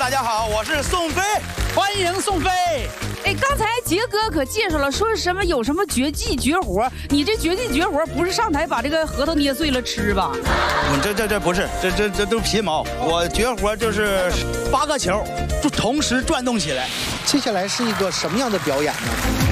大家好，我是宋飞，欢迎宋飞。 哎，刚才杰哥可介绍了，说什么有什么绝技绝活？你这绝技绝活不是上台把这个核桃捏碎了吃吧？ 这不是，这都是皮毛。我绝活就是8个球就同时转动起来。 接下来是一个什么样的表演呢？